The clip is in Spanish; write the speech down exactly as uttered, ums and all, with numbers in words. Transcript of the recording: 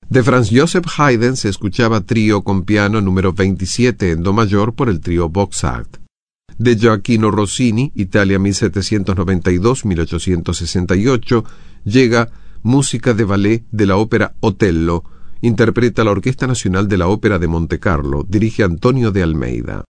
De Franz Joseph Haydn se escuchaba Trío con piano número veintisiete en do mayor por el trío Boxart. De Gioacchino Rossini, Italia mil setecientos noventa y dos a mil ochocientos sesenta y ocho, llega Música de ballet de la ópera Otello. Interpreta la Orquesta Nacional de la Ópera de Montecarlo. Dirige Antonio de Almeida.